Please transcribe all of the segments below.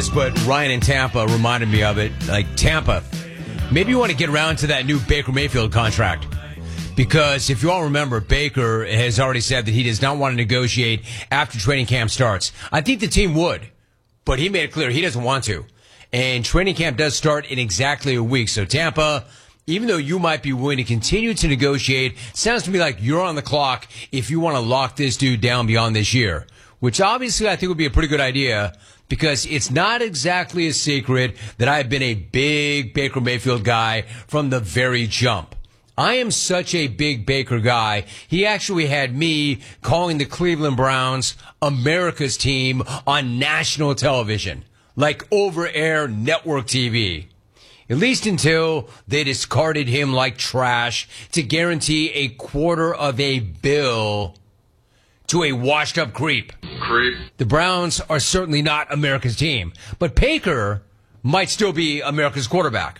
this, but Ryan in Tampa reminded me of it. Like, Tampa, maybe you want to get around to that new Baker Mayfield contract. Because if you all remember, Baker has already said that he does not want to negotiate after training camp starts. I think the team would, but he made it clear he doesn't want to. And training camp does start in exactly a week. So Tampa, even though you might be willing to continue to negotiate, sounds to me like you're on the clock if you want to lock this dude down beyond this year, which obviously I think would be a pretty good idea because it's not exactly a secret that I've been a big Baker Mayfield guy from the very jump. I am such a big Baker guy. He actually had me calling the Cleveland Browns America's team on national television, like over-air network TV. At least until they discarded him like trash to guarantee $250 million to a washed-up creep. The Browns are certainly not America's team, but Baker might still be America's quarterback.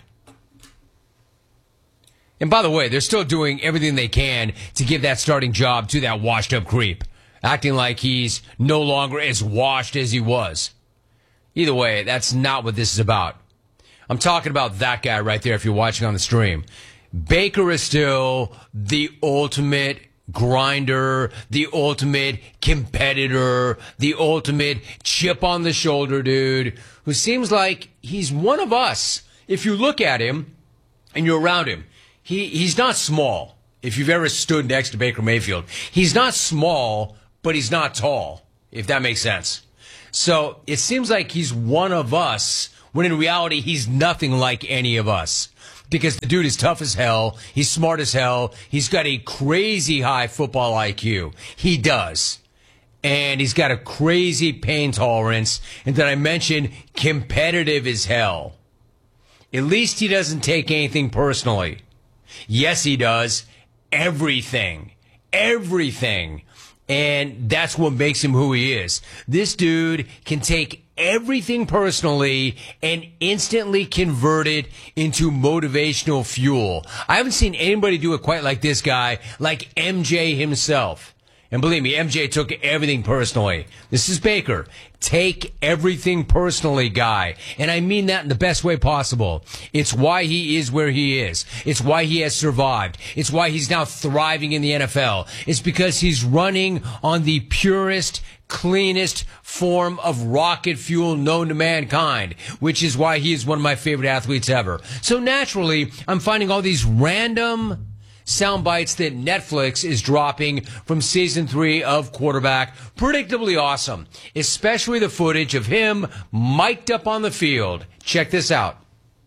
And by the way, they're still doing everything they can to give that starting job to that washed-up creep, acting like he's no longer as washed as he was. Either way, that's not what this is about. I'm talking about that guy right there if you're watching on the stream. Baker is still the ultimate grinder, the ultimate competitor, the ultimate chip on the shoulder dude who seems like he's one of us. If you look at him and you're around him, he's not small. If you've ever stood next to Baker Mayfield, he's not small, but he's not tall, if that makes sense. So it seems like he's one of us, when in reality, he's nothing like any of us. Because the dude is tough as hell, he's smart as hell, he's got a crazy high football IQ. He does. And he's got a crazy pain tolerance, and that I mentioned, competitive as hell. At least he doesn't take anything personally. Yes, he does. Everything. Everything. And that's what makes him who he is. This dude can take everything personally and instantly convert it into motivational fuel. I haven't seen anybody do it quite like this guy, like MJ himself. And believe me, MJ took everything personally. This is Baker. Take everything personally, guy. And I mean that in the best way possible. It's why he is where he is. It's why he has survived. It's why he's now thriving in the NFL. It's because he's running on the purest, cleanest form of rocket fuel known to mankind, which is why he is one of my favorite athletes ever. So naturally, I'm finding all these random sound bites that Netflix is dropping from season 3 of Quarterback. Predictably awesome, especially the footage of him mic'd up on the field. Check this out.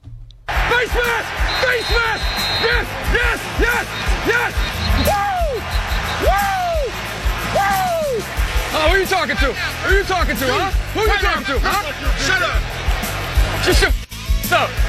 Face mask! Face mask! Yes! Yes! Yes! Yes! Woo! Woo! Woo! Oh, who are you talking to? Who are you talking to, huh? Who are you talking to, huh? Shut up! Just shut up!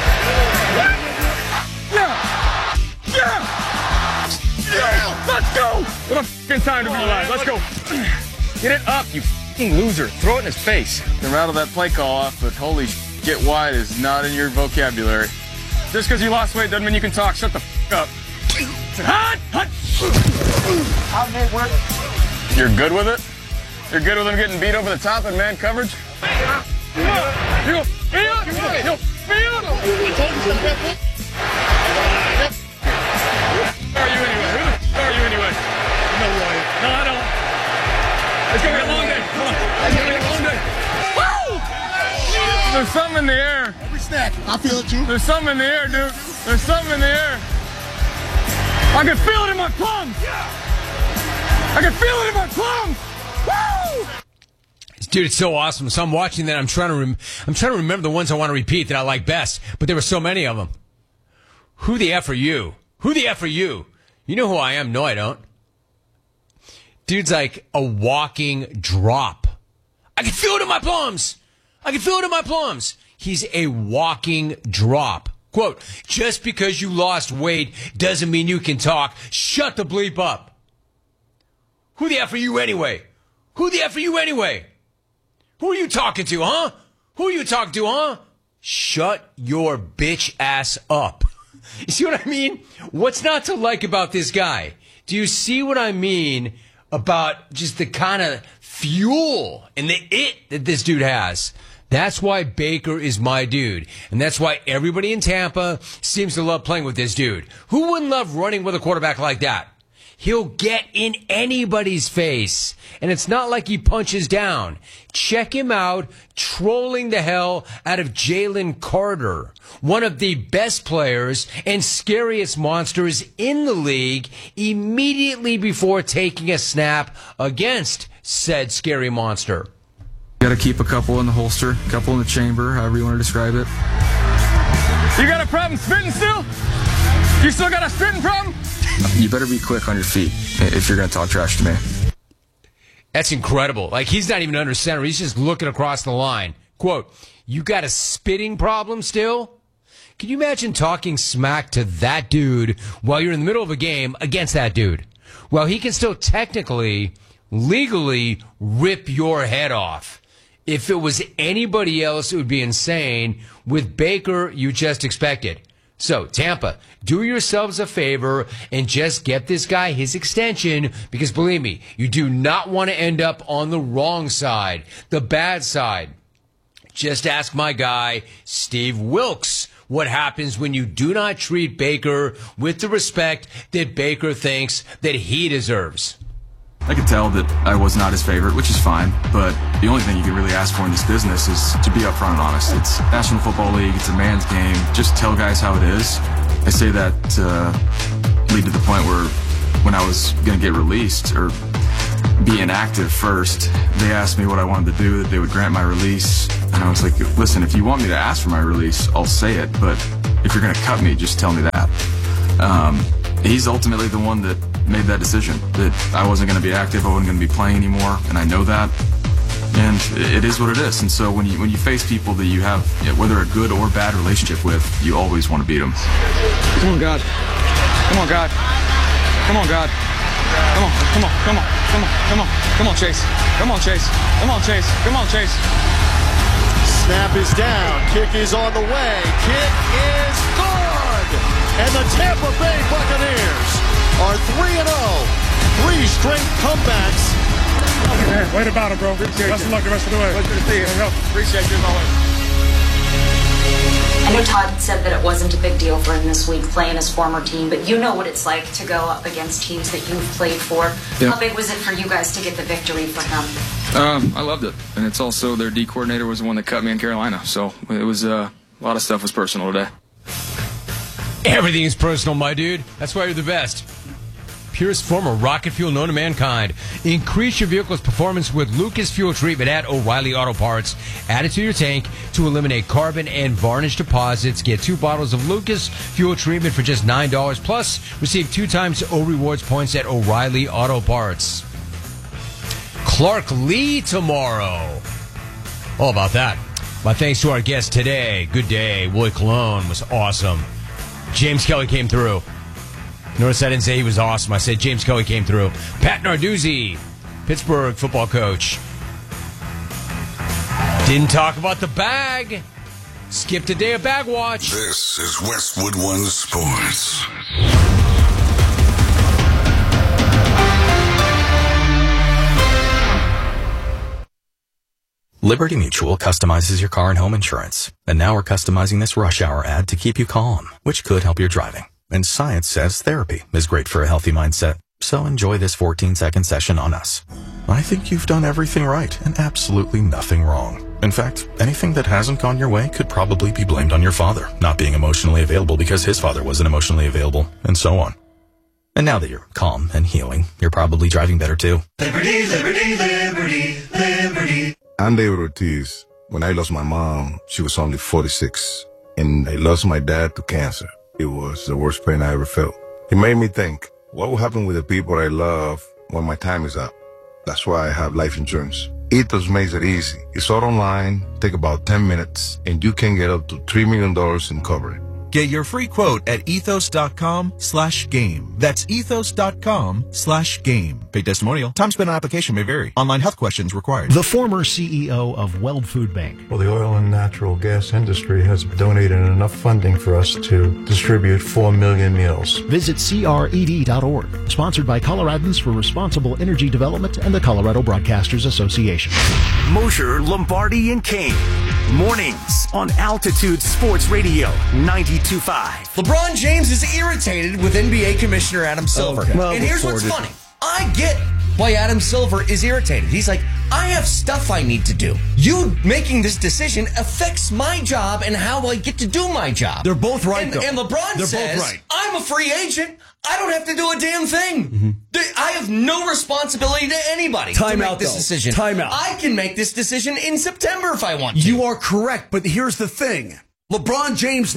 Yeah! Yeah! Yeah! Let's go! What a fucking time to be alive. Let's go. Get it up, you fucking loser. Throw it in his face. Can rattle that play call off, but holy get wide is not in your vocabulary. Just because you lost weight doesn't mean you can talk. Shut the up. Hot! Hot! You're good with it? You're good with him getting beat over the top in man coverage? You feel it? You feel it? Who are you anyway? Who the f*** are you anyway? No way. No, I don't. It's gonna be a long day. Come on. It's gonna be a long day. Woo! There's something in the air. Every snack. I feel it too. There's something in the air, dude. There's something in the air. I can feel it in my plums. I can feel it in my plums. Woo! Dude, it's so awesome. So I'm watching that. I'm trying to remember the ones I want to repeat that I like best, but there were so many of them. Who the F are you? Who the F are you? You know who I am? No, I don't. Dude's like a walking drop. I can feel it in my plums. I can feel it in my plums. He's a walking drop. Quote, just because you lost weight doesn't mean you can talk. Shut the bleep up. Who the F are you anyway? Who the F are you anyway? Who are you talking to, huh? Who are you talking to, huh? Shut your bitch ass up. You see what I mean? What's not to like about this guy? Do you see what I mean about just the kind of fuel and the it that this dude has? That's why Baker is my dude. And that's why everybody in Tampa seems to love playing with this dude. Who wouldn't love running with a quarterback like that? He'll get in anybody's face. And it's not like he punches down. Check him out trolling the hell out of Jalen Carter, one of the best players and scariest monsters in the league, immediately before taking a snap against said scary monster. Got to keep a couple in the holster, a couple in the chamber, however you want to describe it. You got a problem spitting still? You still got a spitting problem? You better be quick on your feet if you're going to talk trash to me. That's incredible. Like, he's not even under center. He's just looking across the line. Quote, you got a spitting problem still? Can you imagine talking smack to that dude while you're in the middle of a game against that dude? Well, he can still technically, legally rip your head off. If it was anybody else, it would be insane. With Baker, you just expect it. So, Tampa, do yourselves a favor and just get this guy his extension, because believe me, you do not want to end up on the wrong side, the bad side. Just ask my guy, Steve Wilks, what happens when you do not treat Baker with the respect that Baker thinks that he deserves. I could tell that I was not his favorite, which is fine, but the only thing you can really ask for in this business is to be upfront and honest. It's National Football League, it's a man's game. Just tell guys how it is. I say that to lead to the point where when I was going to get released or be inactive first, they asked me what I wanted to do, that they would grant my release. And I was like, listen, if you want me to ask for my release, I'll say it, but if you're going to cut me, just tell me that. He's ultimately the one that made that decision, that I wasn't going to be active, I wasn't going to be playing anymore, and I know that, and it is what it is. And so when you face people that you have, whether a good or bad relationship with, you always want to beat them. Come on, God. Come on, God. Come on, God. Come on, come on, come on, come on, come on. Come on, Chase. Come on, Chase. Come on, Chase. Come on, Chase. Snap is down. Kick is on the way. Kick is good. And the Tampa Bay Buccaneers are 3-0. 3 straight comebacks. Man, way to battle, bro. Best of luck the rest of the way. Good to see you. Appreciate you as always. I know Todd said that it wasn't a big deal for him this week playing his former team, but you know what it's like to go up against teams that you've played for. Yep. How big was it for you guys to get the victory for him? I loved it. And it's also their D coordinator was the one that cut me in Carolina. So it was a lot of stuff was personal today. Everything is personal, my dude. That's why you're the best. Purest form of rocket fuel known to mankind. Increase your vehicle's performance with Lucas Fuel Treatment at O'Reilly Auto Parts. Add it to your tank to eliminate carbon and varnish deposits. Get 2 bottles of Lucas Fuel Treatment for just $9. Plus, receive 2 times O Rewards points at O'Reilly Auto Parts. Clark Lee tomorrow. All about that. My thanks to our guest today. Good day. Willie Colon was awesome. James Kelly came through. Notice I didn't say he was awesome. I said James Kelly came through. Pat Narduzzi, Pittsburgh football coach. Didn't talk about the bag. Skipped a day of bag watch. This is Westwood One Sports. Liberty Mutual customizes your car and home insurance. And now we're customizing this rush hour ad to keep you calm, which could help your driving. And science says therapy is great for a healthy mindset. So enjoy this 14-second session on us. I think you've done everything right and absolutely nothing wrong. In fact, anything that hasn't gone your way could probably be blamed on your father not being emotionally available because his father wasn't emotionally available, and so on. And now that you're calm and healing, you're probably driving better too. Liberty, liberty, liberty, liberty. I'm David Ortiz. When I lost my mom, she was only 46. And I lost my dad to cancer. It was the worst pain I ever felt. It made me think, what will happen with the people I love when my time is up? That's why I have life insurance. Ethos makes it easy. It's all online, take about 10 minutes, and you can get up to $3 million in coverage. Get your free quote at ethos.com/game. That's ethos.com/game. Paid testimonial. Time spent on application may vary. Online health questions required. The former CEO of Weld Food Bank. Well, the oil and natural gas industry has donated enough funding for us to distribute 4 million meals. Visit CRED.org. Sponsored by Coloradans for Responsible Energy Development and the Colorado Broadcasters Association. Mosher, Lombardi, and Kane. Mornings on Altitude Sports Radio 92.5. LeBron James is irritated with NBA Commissioner Adam Silver. Okay. Well, and here's what's funny. I get why Adam Silver is irritated. He's like, I have stuff I need to do. You making this decision affects my job and how I get to do my job. They're both right, though. And LeBron says, both right. I'm a free agent. I don't have to do a damn thing. Mm-hmm. I have no responsibility to anybody to make this decision. Time out. I can make this decision in September if I want to. You are correct, but here's the thing. LeBron James,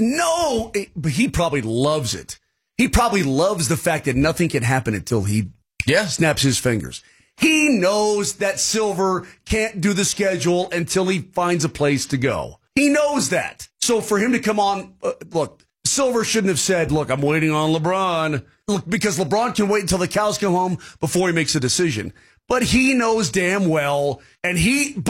but he probably loves it. He probably loves the fact that nothing can happen until he snaps his fingers. He knows that Silver can't do the schedule until he finds a place to go. He knows that. So for him to come on, look, Silver shouldn't have said, look, I'm waiting on LeBron. Look, because LeBron can wait until the cows come home before he makes a decision. But he knows damn well, and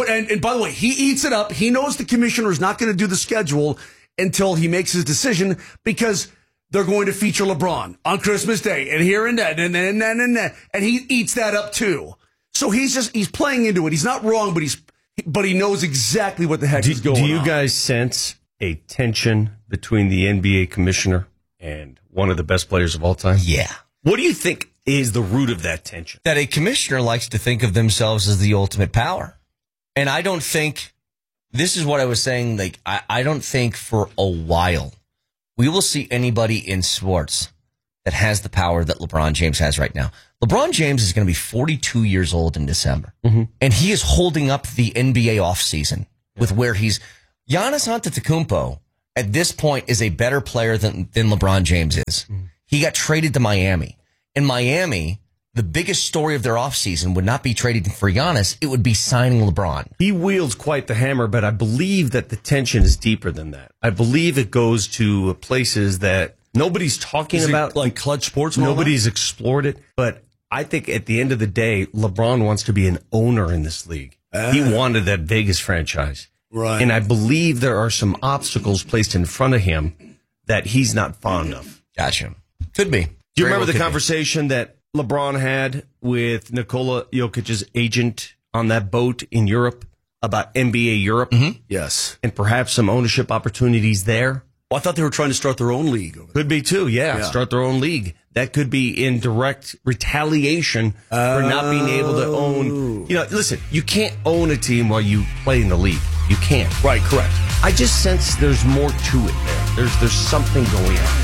by the way, he eats it up. He knows the commissioner is not going to do the schedule until he makes his decision because they're going to feature LeBron on Christmas Day and here and that and that, and he eats that up too. So he's playing into it. He's not wrong, but he knows exactly what the heck is going on. Do you guys sense a tension between the NBA commissioner and one of the best players of all time? Yeah. What do you think is the root of that tension? That a commissioner likes to think of themselves as the ultimate power. And I don't think, this is what I was saying, like, I don't think for a while we will see anybody in sports that has the power that LeBron James has right now. LeBron James is going to be 42 years old in December. Mm-hmm. And he is holding up the NBA offseason with where he's... Giannis Antetokounmpo, at this point, is a better player than LeBron James is. Mm. He got traded to Miami. In Miami, the biggest story of their offseason would not be trading for Giannis. It would be signing LeBron. He wields quite the hammer, but I believe that the tension is deeper than that. I believe it goes to places that nobody's talking about. Like Clutch Sports? Nobody's explored it. But I think at the end of the day, LeBron wants to be an owner in this league. He wanted that Vegas franchise. Right. And I believe there are some obstacles placed in front of him that he's not fond of. Gotcha. Could be. Do you remember the conversation that LeBron had with Nikola Jokic's agent on that boat in Europe about NBA Europe? Mm-hmm. Yes. And perhaps some ownership opportunities there? Well, I thought they were trying to start their own league. Could be too, yeah. Start their own league. That could be in direct retaliation for not being able to own. You know, listen, you can't own a team while you play in the league. You can't. Right, correct. I just sense there's more to it there. There's something going on.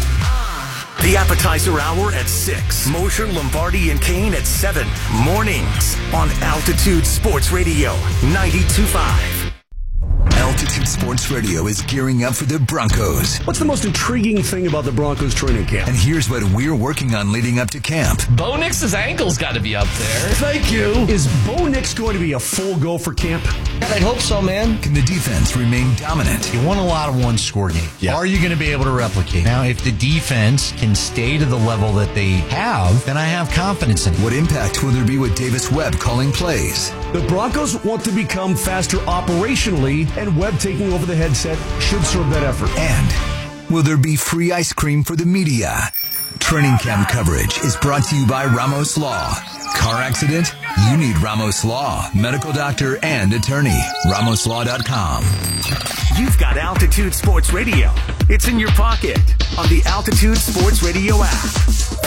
The appetizer hour at 6. Mosher, Lombardi, and Kane at 7. Mornings on Altitude Sports Radio 92.5. Altitude Sports Radio is gearing up for the Broncos. What's the most intriguing thing about the Broncos training camp? And here's what we're working on leading up to camp. Bo Nix's ankle's got to be up there. Thank you. Is Bo Nix going to be a full go for camp? I'd hope so, man. Can the defense remain dominant? You won a lot of one-score games. Yeah. Are you going to be able to replicate? Now, if the defense can stay to the level that they have, then I have confidence in it. What impact will there be with Davis Webb calling plays? The Broncos want to become faster operationally, and Webb taking over the headset should serve that effort. And will there be free ice cream for the media? Training camp coverage is brought to you by Ramos Law. Car accident? You need Ramos Law. Medical doctor and attorney. RamosLaw.com. You've got Altitude Sports Radio. It's in your pocket on the Altitude Sports Radio app.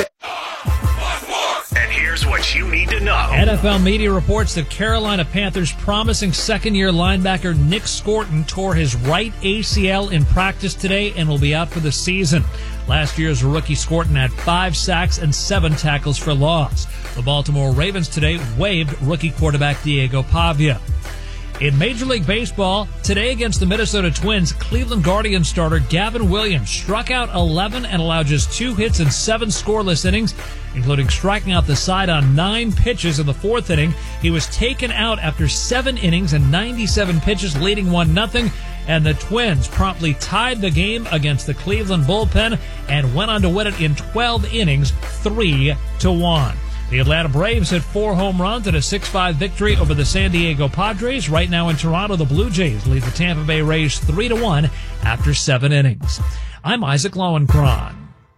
And here's what you need to know. NFL media reports that Carolina Panthers promising second-year linebacker Nick Scorton tore his right ACL in practice today and will be out for the season. Last year's rookie Scorton had 5 sacks and 7 tackles for loss. The Baltimore Ravens today waived rookie quarterback Diego Pavia. In Major League Baseball, today against the Minnesota Twins, Cleveland Guardians starter Gavin Williams struck out 11 and allowed just 2 hits in 7 scoreless innings, including striking out the side on 9 pitches in the 4th inning. He was taken out after 7 innings and 97 pitches, leading 1-0, and the Twins promptly tied the game against the Cleveland bullpen and went on to win it in 12 innings, 3-1. The Atlanta Braves hit 4 home runs in a 6-5 victory over the San Diego Padres. Right now in Toronto, the Blue Jays lead the Tampa Bay Rays 3-1 after 7 innings. I'm Isaac Lowenkron.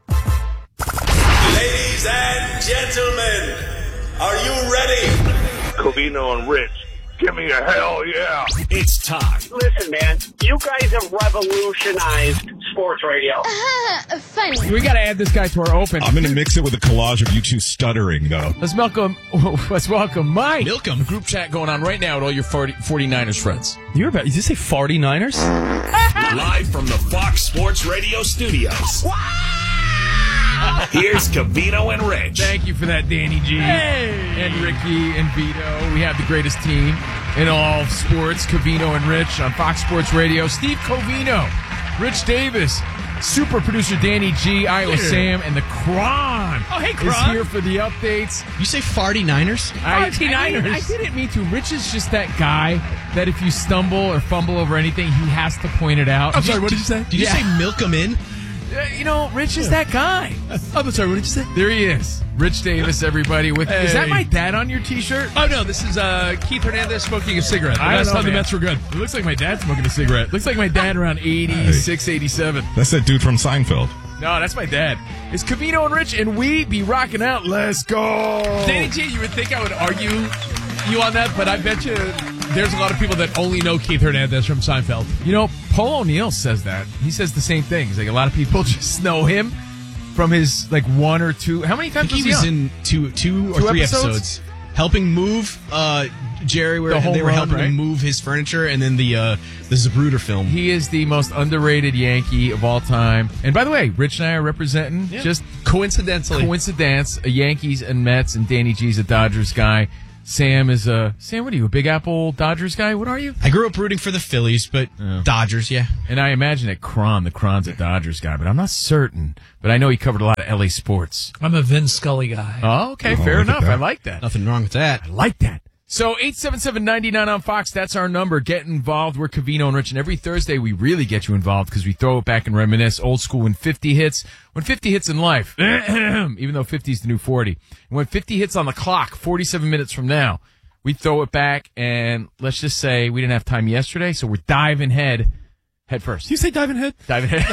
Ladies and gentlemen, are you ready? Covino and Rich, give me a hell yeah. It's time. Listen, man, you guys have revolutionized sports radio. Funny. We got to add this guy to our open. I'm going to mix it with a collage of you two stuttering, though. Let's welcome Mike. Milcom. Group chat going on right now with all your 49ers friends. Did you say 49ers? Live from the Fox Sports Radio studios. Here's Covino and Rich. Thank you for that, Danny G. And Ricky and Vito. We have the greatest team in all of sports, Covino and Rich on Fox Sports Radio. Steve Covino, Rich Davis, super producer Danny G, Iowa Sam, and the Kron. Oh, hey, Kron. Is here for the updates. You say 49ers? 49ers. I didn't mean to. Rich is just that guy that if you stumble or fumble over anything, he has to point it out. I'm sorry, what did you say? Did you say milk him in? Rich is that guy. I'm sorry, what did you say? There he is. Rich Davis, everybody. Is that my dad on your T-shirt? Oh, no, this is Keith Hernandez smoking a cigarette. The last time the Mets were good. It looks like my dad smoking a cigarette. Looks like my dad around 86, 87. That's that dude from Seinfeld. No, that's my dad. It's Covino and Rich, and we be rocking out. Let's go. Danny G, you would think I would argue you on that, but I bet you there's a lot of people that only know Keith Hernandez from Seinfeld. Paul O'Neill says that. He says the same thing. He's like, a lot of people just know him from his, 1 or 2. How many times he was in two or three episodes? Helping move Jerry, where they were helping him move his furniture, and then the Zapruder film. He is the most underrated Yankee of all time. And by the way, Rich and I are representing just coincidence, a Yankees and Mets, and Danny G's a Dodgers guy. Sam, what are you, a Big Apple Dodgers guy? What are you? I grew up rooting for the Phillies, but Dodgers, yeah. And I imagine that the Kron's a Dodgers guy, but I'm not certain. But I know he covered a lot of LA sports. I'm a Vin Scully guy. Oh, okay, fair enough. I like that. Nothing wrong with that. I like that. So 877-99 on Fox, that's our number. Get involved. We're Covino and Rich, and every Thursday we really get you involved because we throw it back and reminisce. Old school when 50 hits. When 50 hits in life, even though 50 is the new 40. And when 50 hits on the clock, 47 minutes from now, we throw it back, and let's just say we didn't have time yesterday, so we're diving head first. Did you say diving head? Diving head.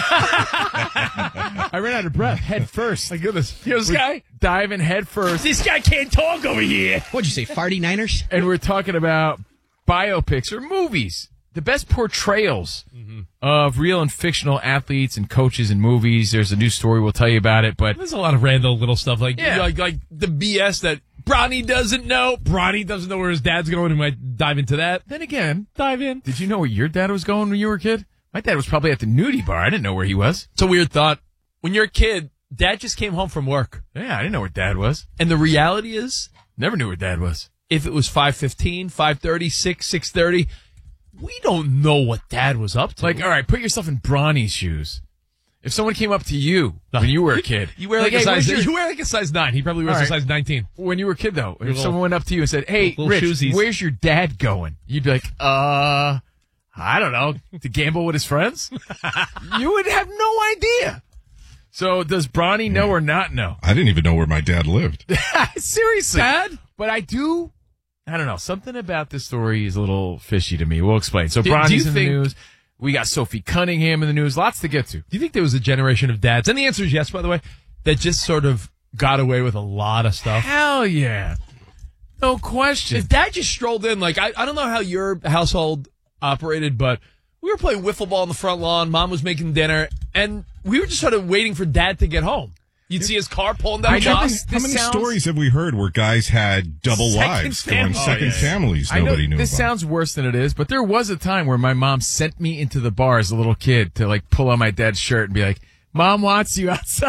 I ran out of breath. Head first. My goodness. This guy? Diving head first. This guy can't talk over here. What'd you say, 49ers? And we're talking about biopics or movies. The best portrayals of real and fictional athletes and coaches in movies. There's a new story. We'll tell you about it. But there's a lot of random little stuff like the BS that Bronny doesn't know. Bronny doesn't know where his dad's going. He might dive into that. Then again, dive in. Did you know where your dad was going when you were a kid? My dad was probably at the nudie bar. I didn't know where he was. It's a weird thought. When you're a kid, dad just came home from work. Yeah, I didn't know where dad was. And the reality is, never knew where dad was. If it was 5:15, 5:30, 6:30, we don't know what dad was up to. All right, put yourself in Bronny's shoes. If someone came up to you when you were a kid, you wear a size 9. He probably wears a size 19. When you were a kid, though, if someone went up to you and said, "Hey, Rich, shoesies. Where's your dad going?" You'd be like, I don't know, to gamble with his friends? You would have no idea. So does Bronny know or not know? I didn't even know where my dad lived. Seriously. Dad? But I don't know. Something about this story is a little fishy to me. We'll explain. So Bronny's in the news. We got Sophie Cunningham in the news. Lots to get to. Do you think there was a generation of dads? And the answer is yes, by the way, that just sort of got away with a lot of stuff. Hell yeah. No question. If dad just strolled in, I don't know how your household operated, but we were playing wiffle ball on the front lawn. Mom was making dinner, and we were just sort of waiting for dad to get home. You'd see his car pulling down the block. How many stories have we heard where guys had double lives, going second families nobody knew this about? Sounds worse than it is, but there was a time where my mom sent me into the bar as a little kid to pull on my dad's shirt and be like, "Mom wants you outside."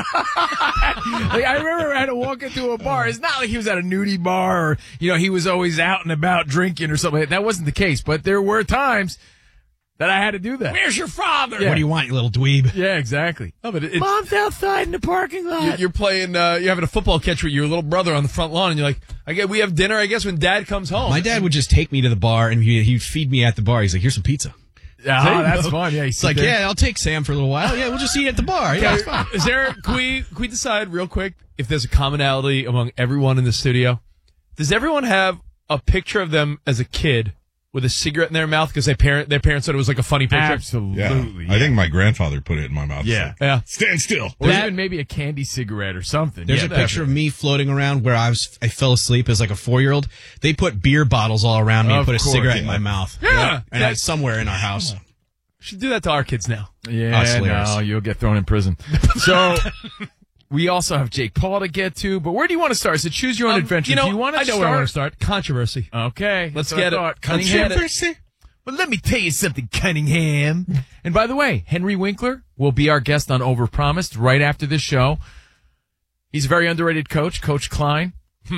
I remember I had to walk into a bar. It's not like he was at a nudie bar or, he was always out and about drinking or something. That wasn't the case, but there were times that I had to do that. Where's your father? Yeah. What do you want, you little dweeb? Yeah, exactly. No, but Mom's outside in the parking lot. You're playing, you're having a football catch with your little brother on the front lawn, and you're like, we have dinner, I guess, when dad comes home. My dad would just take me to the bar, and he'd feed me at the bar. He's like, "Here's some pizza." Oh, that's fun. Yeah, it's like, I'll take Sam for a little while. Yeah, we'll just eat at the bar. Yeah, it's fine. Is there? Can we decide real quick if there's a commonality among everyone in the studio? Does everyone have a picture of them as a kid with a cigarette in their mouth because their parents said it was like a funny picture? Absolutely. Yeah. I think my grandfather put it in my mouth. Yeah. So, stand still. Or even maybe a candy cigarette or something. There's a picture of me floating around where I fell asleep as like a 4-year-old. They put beer bottles all around me and put a cigarette in my mouth. Yeah. And it's somewhere in our house. Should do that to our kids now. Yeah, no, you'll get thrown in prison. So we also have Jake Paul to get to, but where do you want to start? So choose your own adventure. Do you want to I know where I want to start. Controversy. Okay. Let's get it. Controversy? But let me tell you something, Cunningham. And by the way, Henry Winkler will be our guest on Overpromised right after this show. He's a very underrated coach, Coach Klein.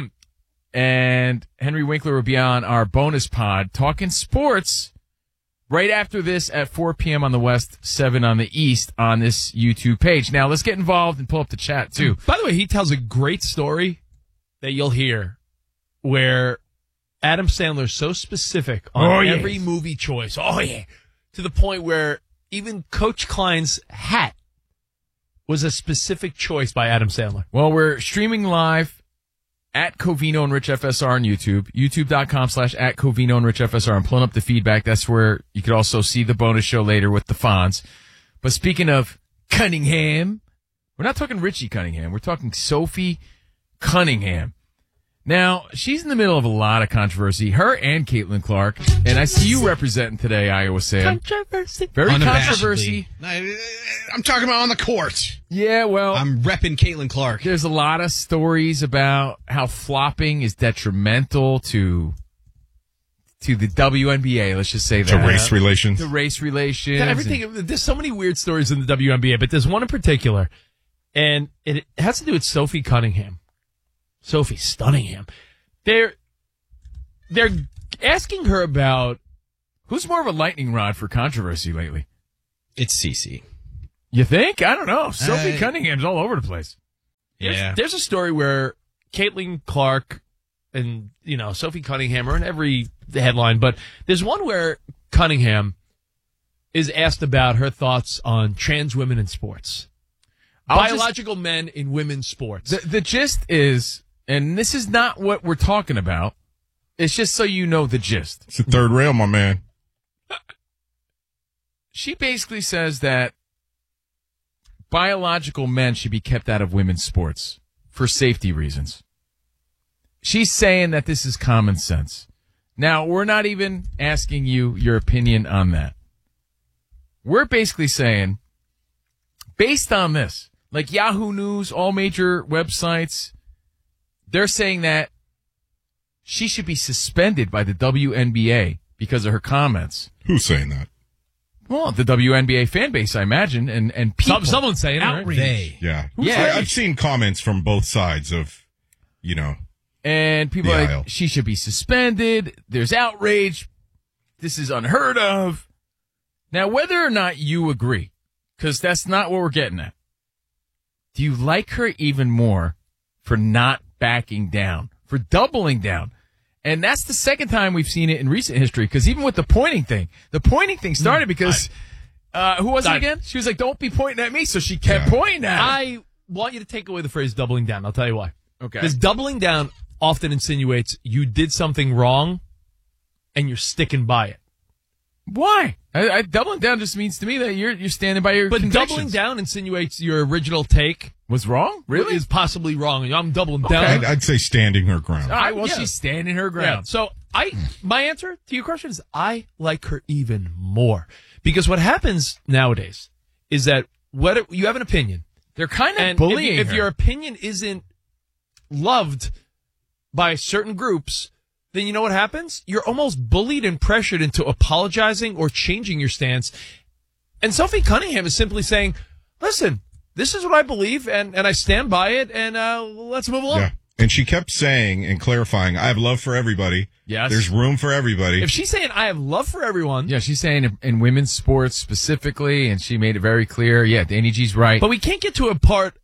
And Henry Winkler will be on our bonus pod talking sports right after this at 4 p.m. on the West, 7 on the East on this YouTube page. Now, let's get involved and pull up the chat, too. By the way, he tells a great story that you'll hear where Adam Sandler's so specific on every movie choice. Oh, yeah. To the point where even Coach Klein's hat was a specific choice by Adam Sandler. Well, we're streaming live at Covino and Rich FSR on YouTube, youtube.com/@Covino and Rich FSR. I'm pulling up the feedback. That's where you could also see the bonus show later with the Fonz. But speaking of Cunningham, we're not talking Richie Cunningham. We're talking Sophie Cunningham. Now, she's in the middle of a lot of controversy, her and Caitlin Clark. And I see you representing today, Iowa Sam. Controversy. Very controversy. I'm talking about on the court. Yeah, well, I'm repping Caitlin Clark. There's a lot of stories about how flopping is detrimental to the WNBA. Let's just say that. To race relations. To race relations. Everything. There's so many weird stories in the WNBA, but there's one in particular, and it has to do with Sophie Cunningham. Sophie Stunningham. They're asking her about who's more of a lightning rod for controversy lately. It's Cece. You think? I don't know. Sophie Cunningham's all over the place. Yeah. There's a story where Caitlin Clark and, Sophie Cunningham are in every headline, but there's one where Cunningham is asked about her thoughts on trans women in sports. Biological men in women's sports. The gist is, and this is not what we're talking about, it's just so you know the gist. It's the third rail, my man. She basically says that biological men should be kept out of women's sports for safety reasons. She's saying that this is common sense. Now, we're not even asking you your opinion on that. We're basically saying, based on this, like Yahoo News, all major websites, they're saying that she should be suspended by the WNBA because of her comments. Who's saying that? Well, the WNBA fan base, I imagine, and people. Someone's saying outrage. Right? Yeah. I've seen comments from both sides of, and people are like, she should be suspended. There's outrage. This is unheard of. Now, whether or not you agree, because that's not what we're getting at, do you like her even more for not backing down, for doubling down? And that's the second time we've seen it in recent history, because even with the pointing thing started because, who was it again? She was like, don't be pointing at me, so she kept pointing at her. I want you to take away the phrase doubling down. I'll tell you why. Okay. Because doubling down often insinuates you did something wrong and you're sticking by it. Why? Doubling down just means to me that you're standing by your convictions. Doubling down insinuates your original take was wrong. Really, is possibly wrong. I'm doubling down. I'd say standing her ground. All right, well, she's standing her ground. Yeah. So my answer to your question is I like her even more, because what happens nowadays is that you have an opinion. They're kind of bullying if her. your opinion isn't loved by certain groups, then you know what happens? You're almost bullied and pressured into apologizing or changing your stance. And Sophie Cunningham is simply saying, listen, this is what I believe, and I stand by it, and let's move along. Yeah. And she kept saying and clarifying, I have love for everybody. Yes. There's room for everybody. If she's saying, I have love for everyone. Yeah, she's saying in women's sports specifically, and she made it very clear. Yeah, Danny G's right. But we can't get to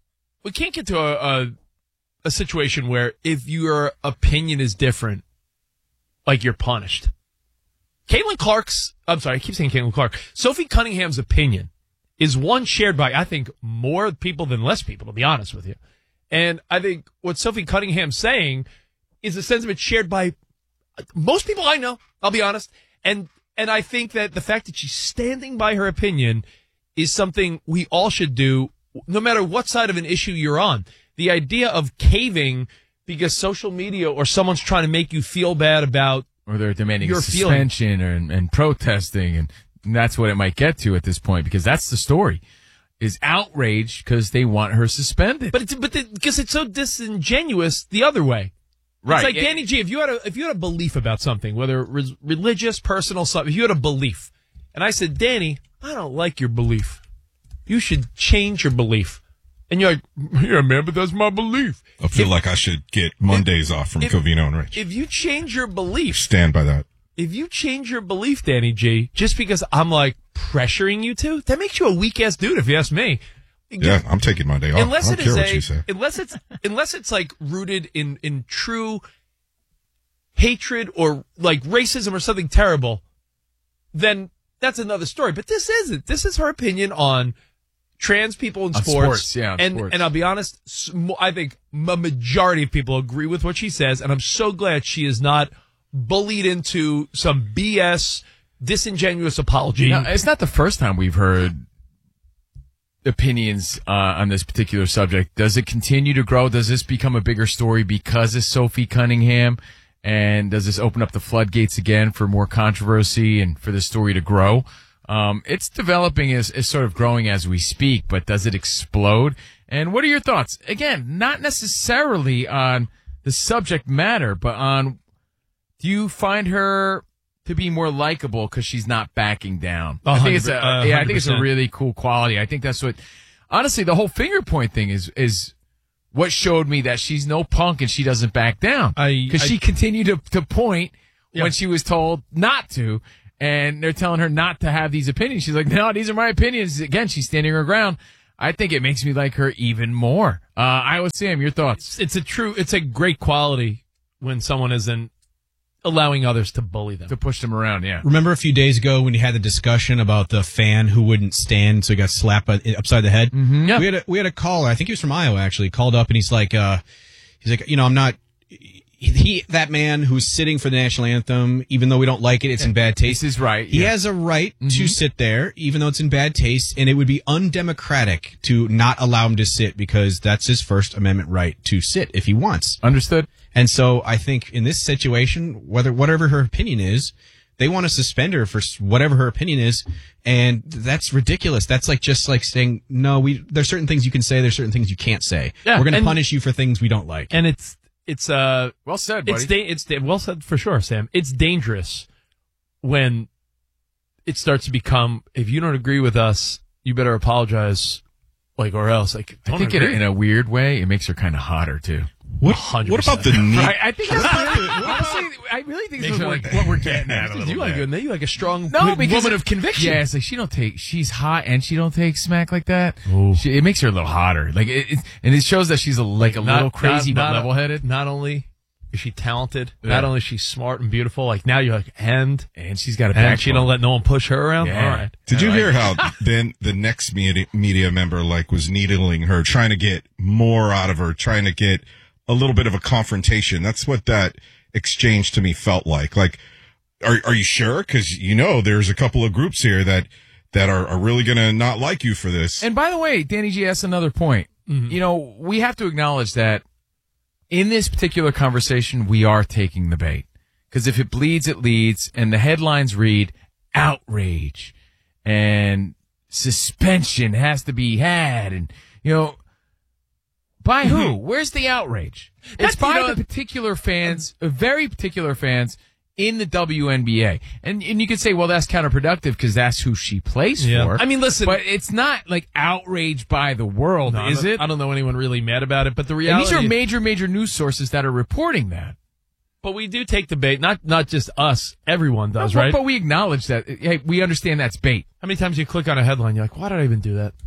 a situation where if your opinion is different, like you're punished. Caitlin Clark's, I'm sorry, I keep saying Caitlin Clark. Sophie Cunningham's opinion is one shared by, I think, more people than less people, to be honest with you. And I think what Sophie Cunningham's saying is a sentiment shared by most people I know, I'll be honest. And I think that the fact that she's standing by her opinion is something we all should do, no matter what side of an issue you're on. The idea of caving because social media or someone's trying to make you feel bad about or they're demanding your suspension and protesting, and that's what it might get to at this point, because that's the story, is outrage because they want her suspended. But because it's so disingenuous the other way. Right. It's like, Danny G, if you had a belief about something, whether it was religious, personal, something, if you had a belief, and I said, Danny, I don't like your belief. You should change your belief. And you're like, yeah, man, but that's my belief. I feel like I should get Mondays off from Covino and Rich. If you change your belief. Stand by that. If you change your belief, Danny G, just because I'm like pressuring you to, that makes you a weak-ass dude, if you ask me. Yeah, I'm taking Monday off. Unless I don't care what you say. Unless it's like rooted in true hatred or like racism or something terrible, then that's another story. But this isn't. This is her opinion on trans people in sports. And I'll be honest, I think a majority of people agree with what she says, and I'm so glad she is not bullied into some BS, disingenuous apology. No, it's not the first time we've heard opinions on this particular subject. Does it continue to grow? Does this become a bigger story because of Sophie Cunningham? And does this open up the floodgates again for more controversy and for the story to grow? It's developing as sort of growing as we speak, but does it explode? And what are your thoughts? Again, not necessarily on the subject matter, but on, do you find her to be more likable because she's not backing down? I think it's I think it's a really cool quality. I think that's what, honestly, the whole finger point thing is what showed me that she's no punk and she doesn't back down. Because she continued to point when she was told not to. And they're telling her not to have these opinions. She's like, no, these are my opinions. Again, she's standing her ground. I think it makes me like her even more. Iowa Sam, your thoughts? It's a great quality when someone isn't allowing others to bully them. To push them around, yeah. Remember a few days ago when you had the discussion about the fan who wouldn't stand, so he got slapped upside the head? Mm-hmm. Yep. We had a caller, I think he was from Iowa actually, called up and he's like, I'm not... that man who's sitting for the national anthem, even though we don't like it, it's in bad taste. This is right. He has a right to sit there, even though it's in bad taste, and it would be undemocratic to not allow him to sit because that's his First Amendment right to sit if he wants. Understood. And so I think in this situation, whatever her opinion is, they want to suspend her for whatever her opinion is, and that's ridiculous. That's just like saying, no, there's certain things you can say, there's certain things you can't say. Yeah, we're going to punish you for things we don't like. And it's well said, buddy. It's well said for sure, Sam. It's dangerous when it starts to become, if you don't agree with us, you better apologize, or else. I think in a weird way, it makes her kind of hotter too. What 100%. about the need? Right, I think that's honestly, I really think this is what we're getting at. You like a strong woman of conviction. Yeah, it's like she's hot and she don't take smack like that. It makes her a little hotter. And it shows that she's a little crazy but level-headed. Not only is she talented, not only is she smart and beautiful, now you're like, and she's got a backbone. And she don't let no one push her around? Yeah. All right. Did you hear how then the next media member was needling her, trying to get more out of her, trying to get a little bit of a confrontation? That's what that exchange to me felt like. Are you sure? Because there's a couple of groups here that are really going to not like you for this. And by the way, Danny G asked another point. Mm-hmm. We have to acknowledge that in this particular conversation, we are taking the bait. Because if it bleeds, it leads. And the headlines read, outrage and suspension has to be had. And, by who? Where's the outrage? It's by the particular fans, very particular fans in the WNBA. And you could say, well, that's counterproductive because that's who she plays for. I mean, listen. But it's not outrage by the world, is it? I don't know anyone really mad about it, but the reality... And these are major, major news sources that are reporting that. But we do take the bait, not just us, everyone does, right? But we acknowledge that. Hey, we understand that's bait. How many times you click on a headline, you're like, why did I even do that?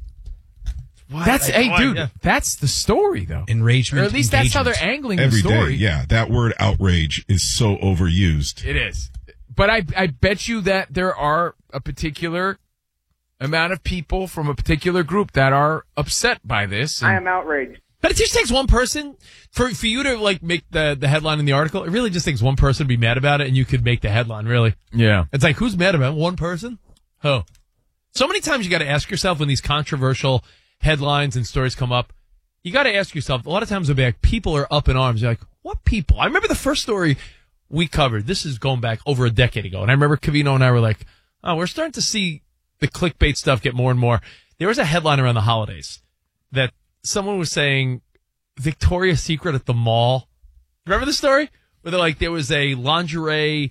That's the story, though. Enragement. Or at least that's how they're angling every the story. Day, yeah, that word outrage is so overused. It is. But I bet you that there are a particular amount of people from a particular group that are upset by this. I am outraged. But it just takes one person for you to like make the headline in the article. It really just takes one person to be mad about it, and you could make the headline. Really, yeah. It's like, who's mad about it? One person? Oh, so many times you got to ask yourself when these controversial headlines and stories come up. You got to ask yourself. A lot of times, it'll be like people are up in arms. You're like, what people? I remember the first story we covered. This is going back over a decade ago, and I remember Covino and I were like, oh, we're starting to see the clickbait stuff get more and more. There was a headline around the holidays that someone was saying Victoria's Secret at the mall. Remember the story? Where they're like, there was a lingerie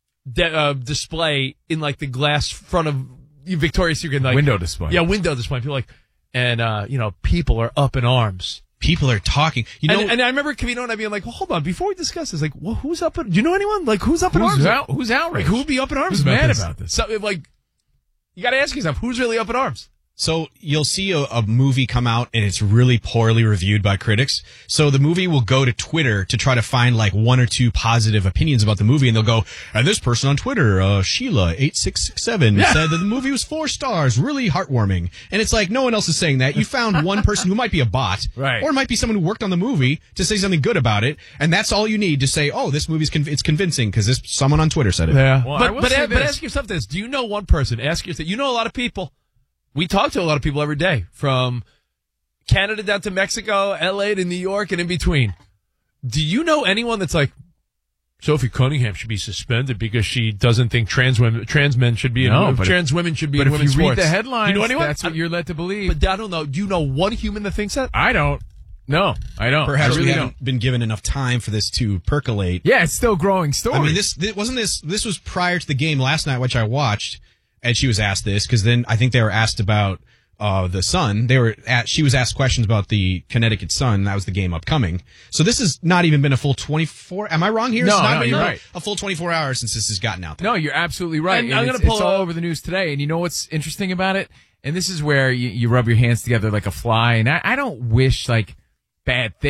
display in like the glass front of Victoria's Secret. Like, window display. Yeah, window display. People like, and, people are up in arms. People are talking. You know, and I remember Covino and I being like, well, hold on, before we discuss this, like, well, who's up in, do you know anyone? Like, who's up in arms? Who's outraged? Like, who would be up in arms who's about mad this? about this? So, like, you got to ask yourself, who's really up in arms? So you'll see a movie come out and it's really poorly reviewed by critics. So the movie will go to Twitter to try to find like one or two positive opinions about the movie. And they'll go, and this person on Twitter, Sheila8667 said that the movie was 4 stars, really heartwarming. And it's like, no one else is saying that. You found one person who might be a bot. Right. Or it might be someone who worked on the movie to say something good about it. And that's all you need to say, oh, this movie's it's convincing because someone on Twitter said it. Yeah. Well, but ask yourself this. Do you know one person? Ask yourself, you know a lot of people. We talk to a lot of people every day, from Canada down to Mexico, LA to New York, and in between. Do you know anyone that's like, Sophie Cunningham should be suspended because she doesn't think trans men should be trans women should be in women's sports? But if you read the headlines, you know anyone? that's what you're led to believe. But I don't know. Do you know one human that thinks that? I don't. No, I don't. Perhaps I really we haven't been given enough time for this to percolate. Yeah, it's still growing story. I mean, this was prior to the game last night, which I watched. And she was asked this because then I think they were asked about the Sun. She was asked questions about the Connecticut Sun. That was the game upcoming. So this has not even been a full 24. Am I wrong here? No, you're right. A full 24 hours since this has gotten out there. No, you're absolutely right. And I'm going to pull it's all over the news today. And you know what's interesting about it? And this is where you rub your hands together like a fly. And I don't wish like bad things.